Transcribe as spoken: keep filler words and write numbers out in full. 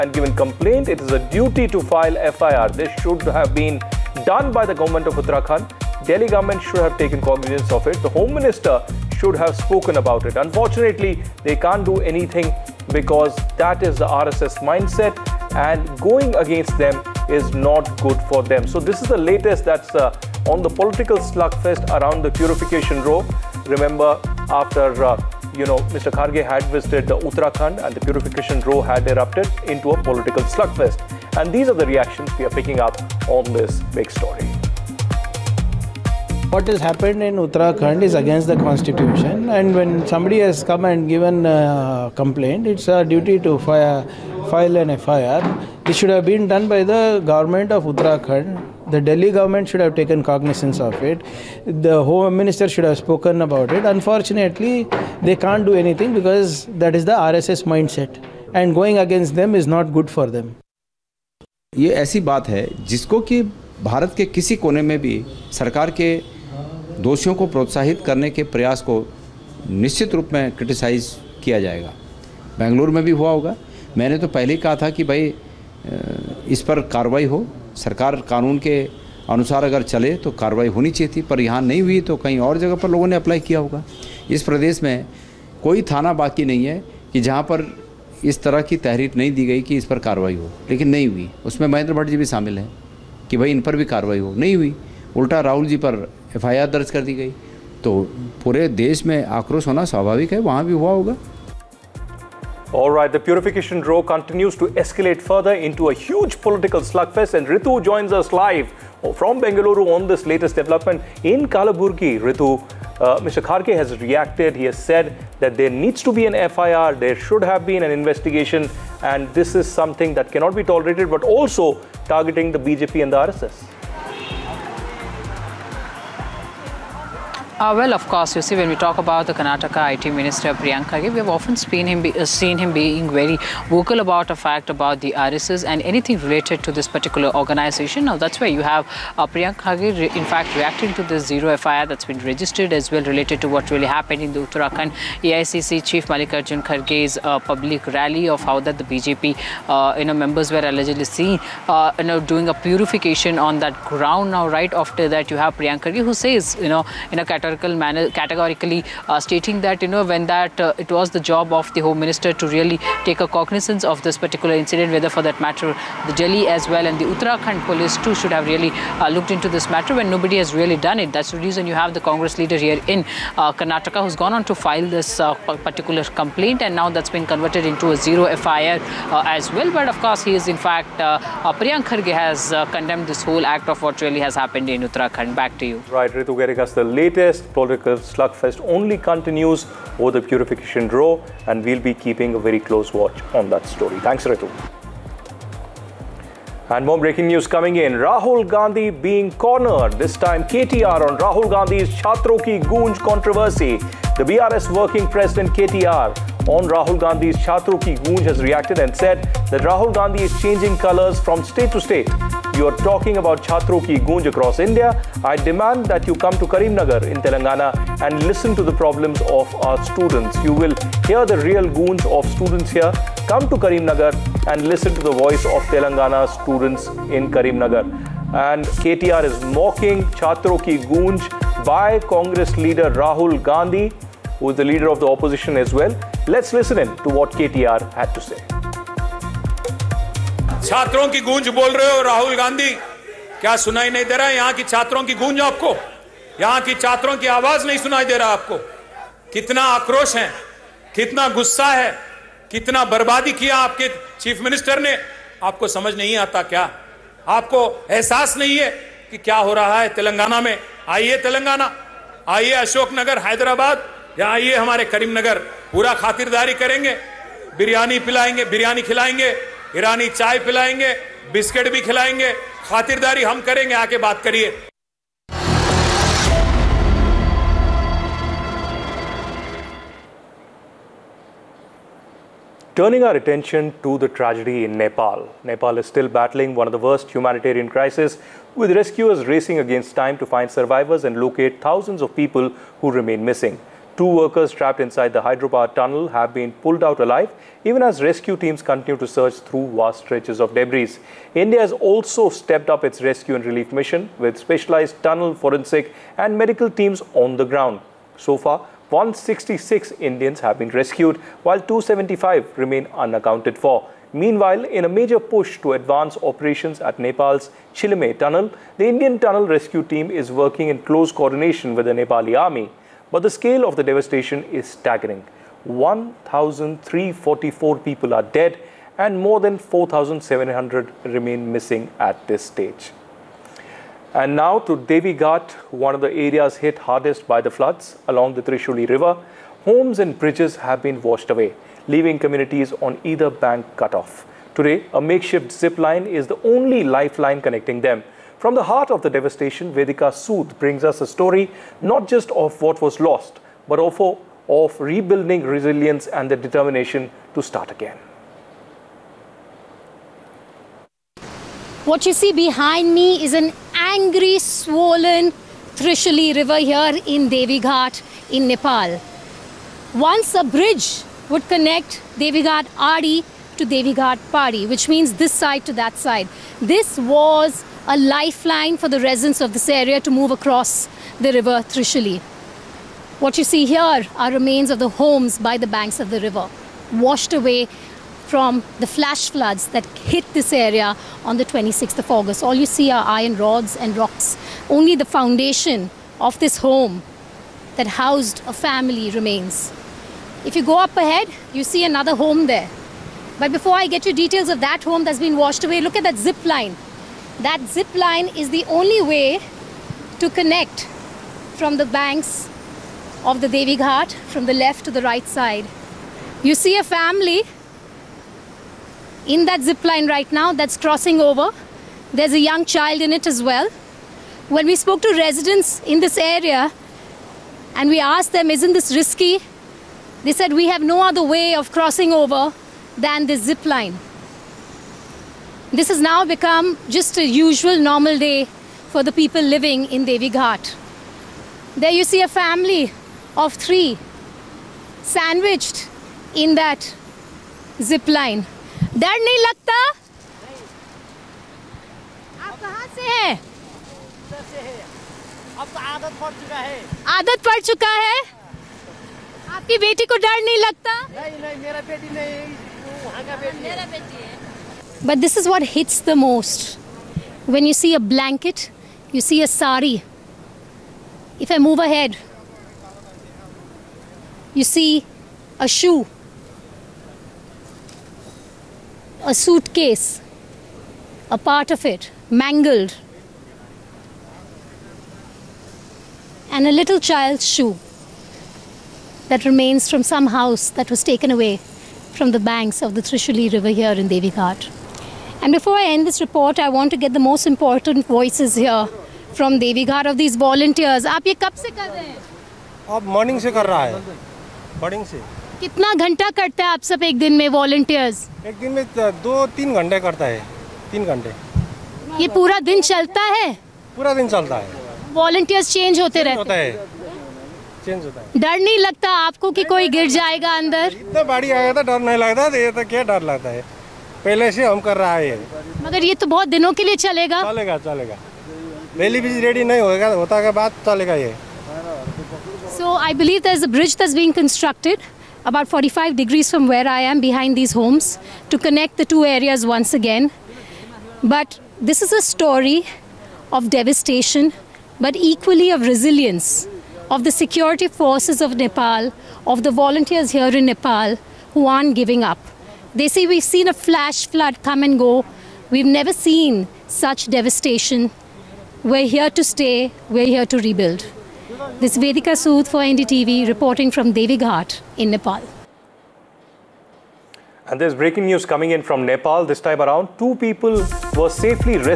and given complaint, it is a duty to file F I R. This should have been done by the government of Uttarakhand. Delhi government should have taken cognizance of it. The Home Minister should have spoken about it. Unfortunately, they can't do anything because that is the R S S mindset, and going against them is not good for them. So this is the latest that's uh, on the political slugfest around the Purification Row. Remember, after uh, you know, Mister Kharge had visited uh, Uttarakhand and the Purification Row had erupted into a political slugfest. And these are the reactions we are picking up on this big story. What has happened in Uttarakhand is against the constitution, and when somebody has come and given a complaint, it's a duty to file, file an F I R. This should have been done by the government of Uttarakhand. The Delhi government should have taken cognizance of it. The Home Minister should have spoken about it. Unfortunately, they can't do anything because that is the R S S mindset, and going against them is not good for them. ये ऐसी बात है जिसको कि भारत के किसी कोने में भी सरकार के दोषियों को प्रोत्साहित करने के प्रयास को निश्चित रूप में क्रिटिसाइज़ किया जाएगा। बेंगलुरु में भी हुआ होगा। मैंने तो पहले ही कहा था कि भाई इस पर कार्रवाई हो, सरकार कानून के अनुसार अगर चले तो कार्रवाई होनी चाहिए थी, पर यहाँ नहीं हुई तो कहीं और जगह पर लोगों ने अप्लाई किया होगा। इस प्रदेश में कोई थाना बाकी नहीं है कि जहाँ पर इस तरह की तहरीर नहीं दी गई कि इस पर कार्रवाई हो, लेकिन नहीं हुई। उसमें महेंद्र भट्ट जी भी शामिल हैं कि भाई इन पर भी कार्रवाई हो, नहीं हुई। उल्टा राहुल जी पर एफ आई आर दर्ज कर दी गई। तो पूरे देश में आक्रोश होना स्वाभाविक है, वहाँ भी हुआ होगा। All right, the Purification Row continues to escalate further into a huge political slugfest, and Ritu joins us live from Bengaluru on this latest development. In Kalaburgi, Ritu, uh, Mister Kharge has reacted. He has said that there needs to be an F I R, there should have been an investigation, and this is something that cannot be tolerated, but also targeting the B J P and the R S S. Uh, well, of course, you see, when we talk about the Karnataka I T Minister Priyank Kharge, we have often seen him, be, uh, seen him being very vocal about the fact about the R S S and anything related to this particular organization. Now, that's where you have uh, Priyank Kharge, re in fact, reacting to this zero F I R that's been registered as well related to what really happened in the Uttarakhand A I C C Chief Mallikarjun Kharge's uh, public rally of how that the B J P uh, you know, members were allegedly seen uh, you know, doing a purification on that ground. Now, right after that, you have Priyank Kharge, who says, you know, in a category manner, categorically uh, stating that, you know, when that uh, it was the job of the Home Minister to really take a cognizance of this particular incident, whether for that matter the Delhi as well and the Uttarakhand police too should have really uh, looked into this matter, when nobody has really done it. That's the reason you have the Congress leader here in uh, Karnataka who's gone on to file this uh, particular complaint, and now that's been converted into a zero F I R uh, as well. But of course, he is in fact, uh, uh, Priyank Kharge has uh, condemned this whole act of what really has happened in Uttarakhand. Back to you. Right, Ritu Gerikas, the latest political slugfest only continues over the Purification Row, and we'll be keeping a very close watch on that story. Thanks, Ritu. And more breaking news coming in. Rahul Gandhi being cornered. This time K T R on Rahul Gandhi's Chhatron Ki Goonj controversy. The B R S working president K T R on Rahul Gandhi's Chhatron Ki Goonj has reacted and said that Rahul Gandhi is changing colors from state to state. You are talking about Chhatron Ki Goonj across India. I demand that you come to Karimnagar in Telangana and listen to the problems of our students. You will hear the real goons of students here. Come to Karimnagar and listen to the voice of Telangana students in Karimnagar. And K T R is mocking Chhatron Ki Goonj by Congress leader Rahul Gandhi, who is the leader of the opposition as well. Let's listen in to what K T R had to say. छात्रों की गूंज बोल रहे हो राहुल गांधी, क्या सुनाई नहीं दे रहा है यहाँ की छात्रों की गूंज आपको? यहाँ की छात्रों की आवाज नहीं सुनाई दे रहा आपको? कितना आक्रोश है, कितना गुस्सा है, कितना बर्बादी किया आपके चीफ मिनिस्टर ने, आपको समझ नहीं आता क्या? आपको एहसास नहीं है कि क्या हो रहा है तेलंगाना में? आइए तेलंगाना, आइए अशोकनगर, हैदराबाद, या आइए हमारे करीमनगर, पूरा खातिरदारी करेंगे, बिरयानी पिलाएंगे, बिरयानी खिलाएंगे, ईरानी चाय पिलाएंगे, बिस्किट भी खिलाएंगे, खातिरदारी हम करेंगे, आके बात करिए। Turning our attention to the tragedy in Nepal. Nepal is still battling one of the worst humanitarian crises, with rescuers racing against time to find survivors and locate thousands of people who remain missing. Two workers trapped inside the Hyderabad tunnel have been pulled out alive, even as rescue teams continue to search through vast stretches of debris. India has also stepped up its rescue and relief mission with specialized tunnel, forensic and medical teams on the ground. So far, one hundred sixty-six Indians have been rescued, while two hundred seventy-five remain unaccounted for. Meanwhile, in a major push to advance operations at Nepal's Chilime tunnel, the Indian tunnel rescue team is working in close coordination with the Nepali army. But the scale of the devastation is staggering. one thousand three hundred forty-four people are dead and more than four thousand seven hundred remain missing at this stage. And now to Devi Ghat, one of the areas hit hardest by the floods along the Trishuli River. Homes and bridges have been washed away, leaving communities on either bank cut off. Today, a makeshift zip line is the only lifeline connecting them. From the heart of the devastation, Vedika Sood brings us a story not just of what was lost, but also of rebuilding resilience and the determination to start again. What you see behind me is an angry, swollen Trishuli River here in Devi Ghat in Nepal. Once a bridge would connect Devi Ghat Adi to Devi Ghat Padi, which means this side to that side. This was a lifeline for the residents of this area to move across the river Trishuli. What you see here are remains of the homes by the banks of the river, washed away from the flash floods that hit this area on the twenty-sixth of August. All you see are iron rods and rocks. Only the foundation of this home that housed a family remains. If you go up ahead, you see another home there. But before I get you details of that home that's been washed away, look at that zip line. That zip line is the only way to connect from the banks of the Devi Ghat from the left to the right side. You see a family in that zip line right now that's crossing over. There's a young child in it as well. When we spoke to residents in this area and we asked them, isn't this risky? They said, we have no other way of crossing over than this zip line. This has now become just a usual normal day for the people living in Devi Ghat. There you see a family of three sandwiched in that zip line. डर नहीं लगता? आप कहाँ से हैं? अब तो आदत पड़ चुका है। आदत पड़ चुका है? आपकी बेटी को डर नहीं लगता? नहीं नहीं मेरा बेटी नहीं वहाँ का बेटी मेरा बेटी है। But this is what hits the most. When you see a blanket, you see a sari. If I move ahead, you see a shoe, a suitcase, a part of it mangled, and a little child's shoe that remains from some house that was taken away from the banks of the Trishuli River here in Devi Ghat. And before I end this report, I want to get the most important voices here from Devi Ghat of these volunteers. आप ये कब से कर रहे हैं? अब morning से कर रहा है, मॉर्निंग से। कितना घंटा करता है आप सब एक दिन में वॉलंटियर्स? एक दिन में दो तीन घंटे करता है, तीन घंटे। ये पूरा दिन चलता है? पूरा दिन चलता है। वॉलंटियर्स चेंज होते रहते होता है, चेंज होता है। डर नहीं लगता आपको कि कोई गिर जाएगा अंदर? इतना बाढ़ आया था, डर नहीं लगता, ये तो क्या डर लगता है, पहले से हम कर रहा है। मगर ये तो बहुत दिनों के लिए चलेगा। चलेगा चलेगा पहली भी रेडी नहीं होगा, होता के बाद चलेगा ये। So I believe there's a bridge that's being constructed about forty-five degrees from where I am behind these homes to connect the two areas once again. But this is a story of devastation, but equally of resilience, of the security forces of Nepal, of the volunteers here in Nepal who aren't giving up. They say we've seen a flash flood come and go. We've never seen such devastation. We're here to stay. We're here to rebuild. This is Vedika Sood for N D T V reporting from Devi Ghat in Nepal. And there's breaking news coming in from Nepal. This time around, two people were safely rescued.